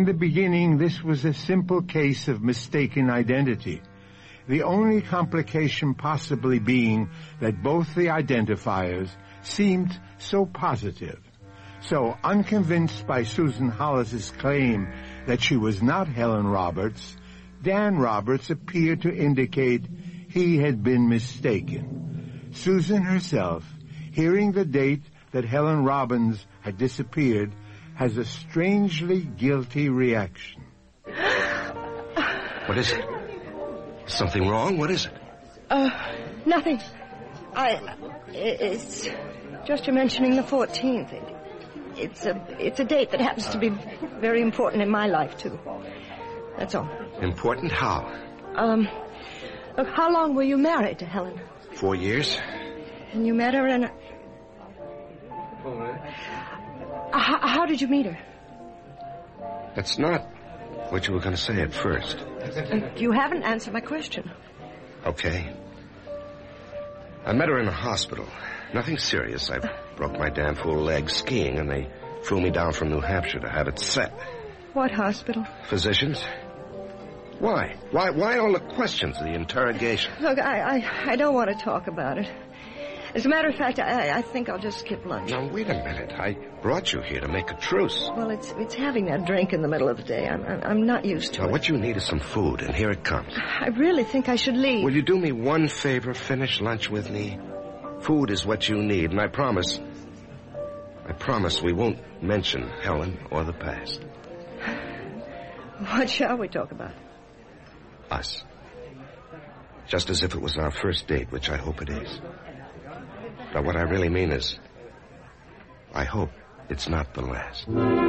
In the beginning, this was a simple case of mistaken identity, the only complication possibly being that both the identifiers seemed so positive. So, unconvinced by Susan Hollis's claim that she was not Helen Roberts, Dan Roberts appeared to indicate he had been mistaken. Susan herself, hearing the date that Helen Robbins had disappeared, has a strangely guilty reaction. What is it? Something wrong? What is it? Nothing. It's just you're mentioning the 14th. It's a date that happens to be very important in my life, too. That's all. Important how? Look, how long were you married to Helen? 4 years. And you met her in... How did you meet her? That's not what you were going to say at first. You haven't answered my question. Okay. I met her in a hospital. Nothing serious. I broke my damn fool leg skiing, and they flew me down from New Hampshire to have it set. What hospital? Physicians. Why? Why all the questions, the interrogation? Look, I don't want to talk about it. As a matter of fact, I think I'll just skip lunch. Now, wait a minute. I brought you here to make a truce. Well, it's having that drink in the middle of the day. I'm not used to it. What you need is some food, and here it comes. I really think I should leave. Will you do me one favor? Finish lunch with me. Food is what you need, and I promise we won't mention Helen or the past. What shall we talk about? Us. Just as if it was our first date, which I hope it is. But what I really mean is, I hope it's not the last.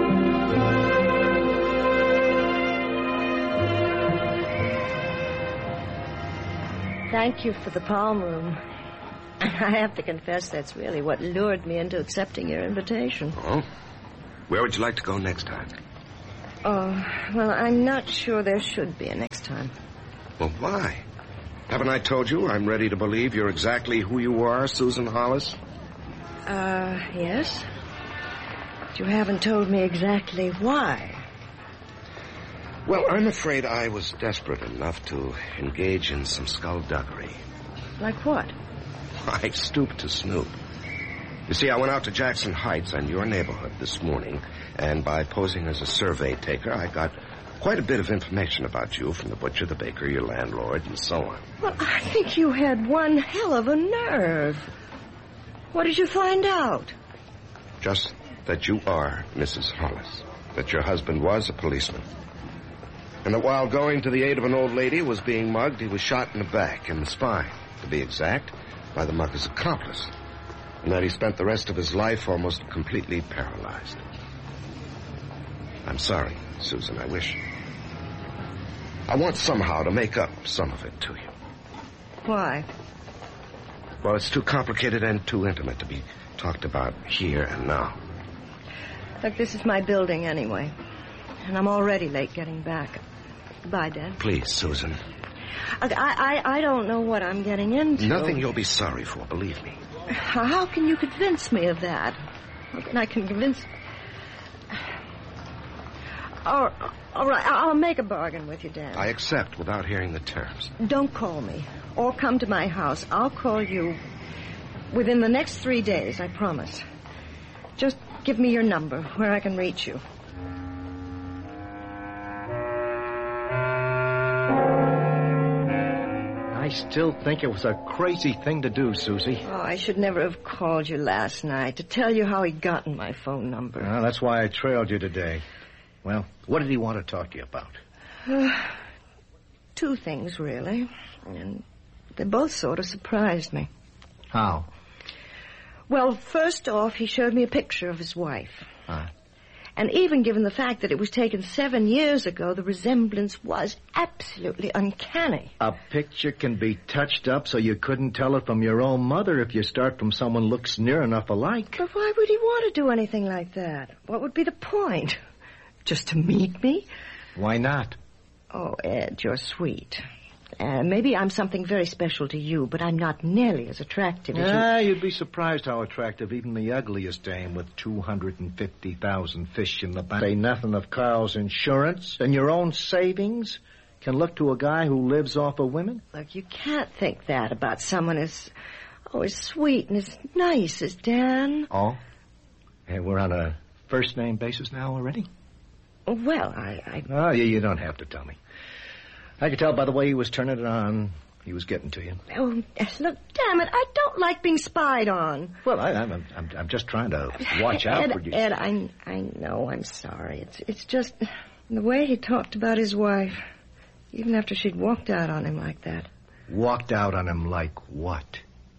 Thank you for the palm room. I have to confess that's really what lured me into accepting your invitation. Oh? Where would you like to go next time? Oh, well, I'm not sure there should be a next time. Well, why? Haven't I told you I'm ready to believe you're exactly who you are, Susan Hollis? Yes. But you haven't told me exactly why. Well, I'm afraid I was desperate enough to engage in some skullduggery. Like what? I stooped to snoop. You see, I went out to Jackson Heights and your neighborhood this morning, and by posing as a survey taker, I got quite a bit of information about you from the butcher, the baker, your landlord, and so on. Well, I think you had one hell of a nerve. What did you find out? Just that you are Mrs. Hollis, that your husband was a policeman, and that while going to the aid of an old lady who was being mugged, he was shot in the back, in the spine, to be exact, by the mugger's accomplice, and that he spent the rest of his life almost completely paralyzed. I'm sorry, Susan, I want somehow to make up some of it to you. Why? Well, it's too complicated and too intimate to be talked about here and now. Look, this is my building anyway, and I'm already late getting back. Goodbye, Dad. Please, Susan. I don't know what I'm getting into. Nothing you'll be sorry for, believe me. How can you convince me of that? How can I convince... All right, I'll make a bargain with you, Dan. I accept without hearing the terms. Don't call me or come to my house. I'll call you within the next 3 days, I promise. Just give me your number where I can reach you. I still think it was a crazy thing to do, Susie. Oh, I should never have called you last night to tell you how he'd gotten my phone number. Well, that's why I trailed you today. Well, what did he want to talk to you about? 2 things, really. And they both sort of surprised me. How? Well, first off, he showed me a picture of his wife. Huh? And even given the fact that it was taken 7 years ago, the resemblance was absolutely uncanny. A picture can be touched up so you couldn't tell it from your own mother if you start from someone looks near enough alike. But why would he want to do anything like that? What would be the point? Just to meet me? Why not? Oh, Ed, you're sweet. Maybe I'm something very special to you, but I'm not nearly as attractive as you. You'd be surprised how attractive even the ugliest dame with 250,000 fish in the bank. Say nothing of Carl's insurance and your own savings can look to a guy who lives off of women? Look, you can't think that about someone as sweet and as nice as Dan. Oh? And we're on a first-name basis now already? Well, Oh, you don't have to tell me. I could tell by the way he was turning it on. He was getting to you. Oh, look, damn it, I don't like being spied on. Well, I'm just trying to watch out for you. Ed, I know, I'm sorry. It's just the way he talked about his wife, even after she'd walked out on him like that. Walked out on him like what?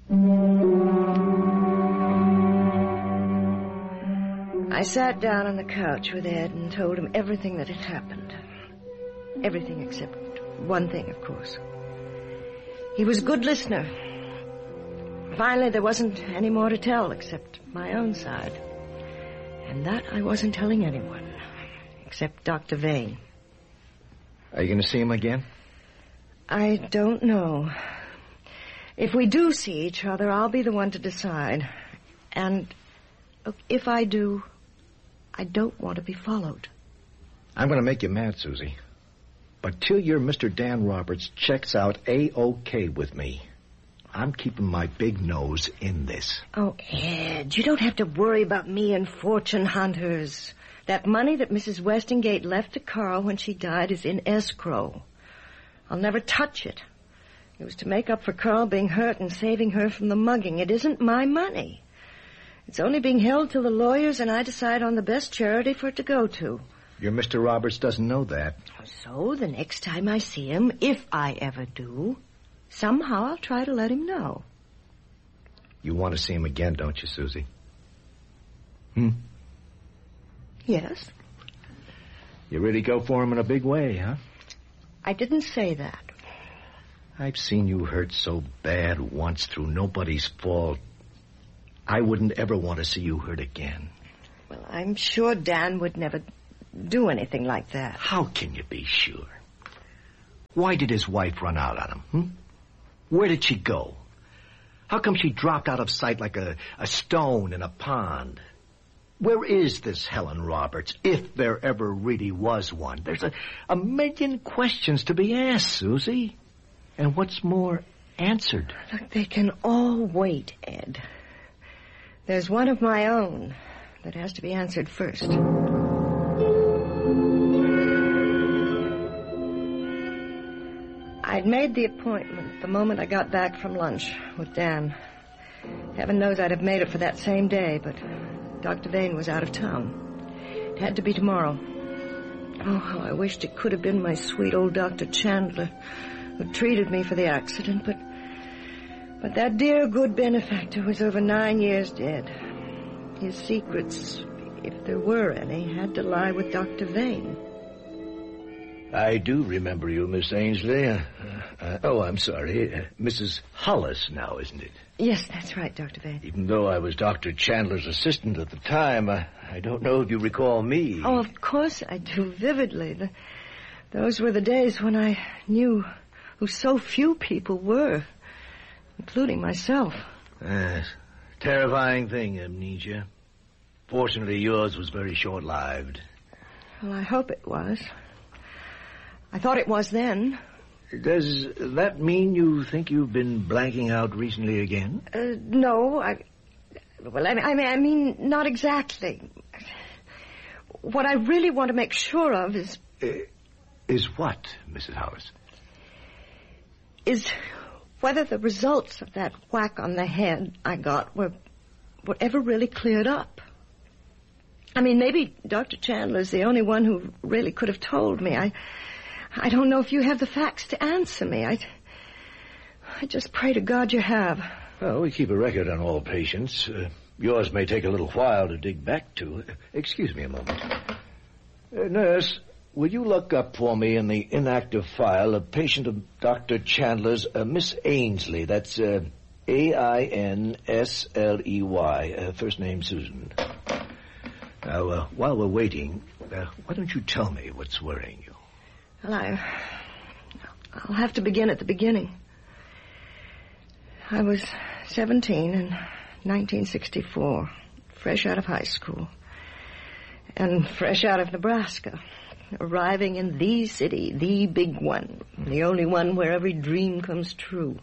I sat down on the couch with Ed and told him everything that had happened. Everything except one thing, of course. He was a good listener. Finally, there wasn't any more to tell except my own side. And that I wasn't telling anyone, except Dr. Vane. Are you going to see him again? I don't know. If we do see each other, I'll be the one to decide. And look, if I do, I don't want to be followed. I'm going to make you mad, Susie. But till your Mr. Dan Roberts checks out A-OK with me, I'm keeping my big nose in this. Oh, Ed, you don't have to worry about me and fortune hunters. That money that Mrs. Westingate left to Carl when she died is in escrow. I'll never touch it. It was to make up for Carl being hurt and saving her from the mugging. It isn't my money. It's only being held till the lawyers and I decide on the best charity for it to go to. Your Mr. Roberts doesn't know that. So the next time I see him, if I ever do, somehow I'll try to let him know. You want to see him again, don't you, Susie? Yes. You really go for him in a big way, huh? I didn't say that. I've seen you hurt so bad once through nobody's fault. I wouldn't ever want to see you hurt again. Well, I'm sure Dan would never do anything like that. How can you be sure? Why did his wife run out on him? Where did she go? How come she dropped out of sight like a stone in a pond? Where is this Helen Roberts, if there ever really was one? There's a million questions to be asked, Susie. And what's more, answered. Look, they can all wait, Ed. There's one of my own that has to be answered first. I'd made the appointment the moment I got back from lunch with Dan. Heaven knows I'd have made it for that same day, but Dr. Vane was out of town. It had to be tomorrow. Oh, how I wished it could have been my sweet old Dr. Chandler who treated me for the accident, but that dear, good benefactor was over 9 years dead. His secrets, if there were any, had to lie with Dr. Vane. I do remember you, Miss Ainsley. I'm sorry. Mrs. Hollis now, isn't it? Yes, that's right, Dr. Vane. Even though I was Dr. Chandler's assistant at the time, I don't know if you recall me. Oh, of course I do, vividly. Those were the days when I knew who so few people were, including myself. Yes. Terrifying thing, amnesia. Fortunately, yours was very short-lived. Well, I hope it was. I thought it was then. Does that mean you think you've been blanking out recently again? No, I mean, not exactly. What I really want to make sure of is... Is what, Mrs. Hollis? Is whether the results of that whack on the head I got were ever really cleared up. I mean, maybe Dr. Chandler's the only one who really could have told me. I don't know if you have the facts to answer me. I just pray to God you have. Well, we keep a record on all patients. Yours may take a little while to dig back to. Excuse me a moment. Nurse, will you look up for me in the inactive file a patient of Dr. Chandler's, Miss Ainsley. That's A-I-N-S-L-E-Y. First name Susan. Now, while we're waiting, why don't you tell me what's worrying you? Well, I'll have to begin at the beginning. I was 17 in 1964, fresh out of high school, and fresh out of Nebraska, arriving in the city, the big one, the only one where every dream comes true.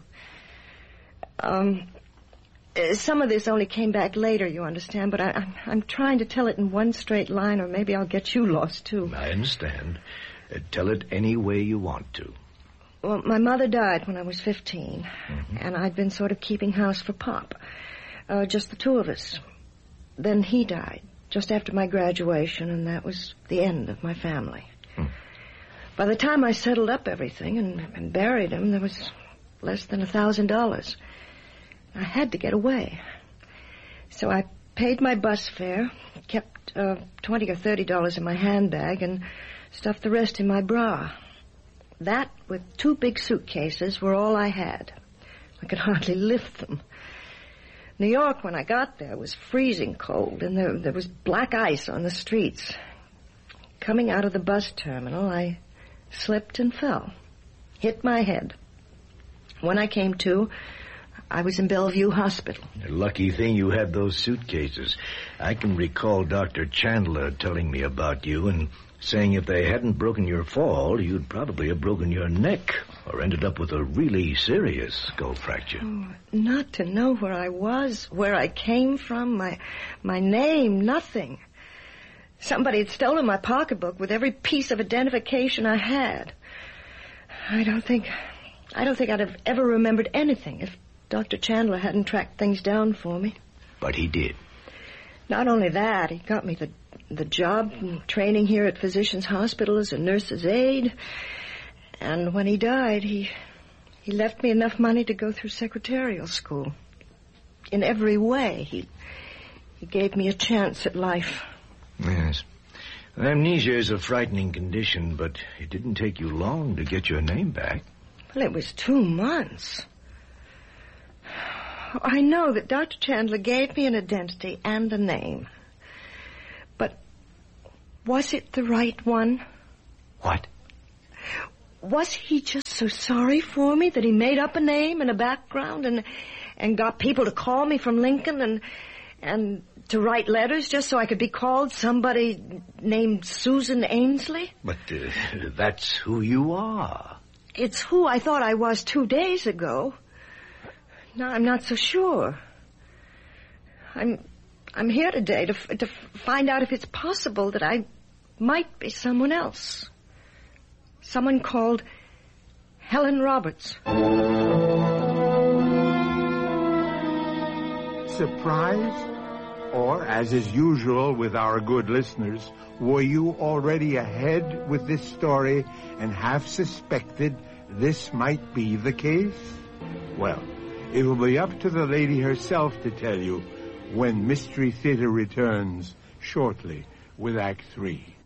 Some of this only came back later, you understand, but I'm trying to tell it in one straight line, or maybe I'll get you lost, too. I understand. Tell it any way you want to. Well, my mother died when I was 15, and I'd been sort of keeping house for Pop. Just the two of us. Then he died, just after my graduation, and that was the end of my family. By the time I settled up everything and buried him, there was less than $1,000. I had to get away. So I paid my bus fare, kept $20 or $30 in my handbag, and stuffed the rest in my bra. That, with 2 big suitcases, were all I had. I could hardly lift them. New York, when I got there, was freezing cold, and there was black ice on the streets. Coming out of the bus terminal, I slipped and fell. Hit my head. When I came to, I was in Bellevue Hospital. A lucky thing you had those suitcases. I can recall Dr. Chandler telling me about you and saying if they hadn't broken your fall, you'd probably have broken your neck or ended up with a really serious skull fracture. Oh, not to know where I was, where I came from, my name, nothing. Somebody had stolen my pocketbook with every piece of identification I had. I don't think I'd have ever remembered anything if Dr. Chandler hadn't tracked things down for me. But he did. Not only that, he got me the job training here at Physicians Hospital as a nurse's aide. And when he died, he left me enough money to go through secretarial school. In every way, he gave me a chance at life. Yes. Amnesia is a frightening condition, but it didn't take you long to get your name back. Well, it was 2 months. I know that Dr. Chandler gave me an identity and a name. But was it the right one? What? Was he just so sorry for me that he made up a name and a background and got people to call me from Lincoln and to write letters just so I could be called somebody named Susan Ainsley? But that's who you are. It's who I thought I was 2 days ago. No, I'm not so sure. I'm here today to find out if it's possible that I might be someone else. Someone called Helen Roberts. Surprised? Or, as is usual with our good listeners, were you already ahead with this story and half suspected this might be the case? Well, it will be up to the lady herself to tell you when Mystery Theater returns shortly with Act 3.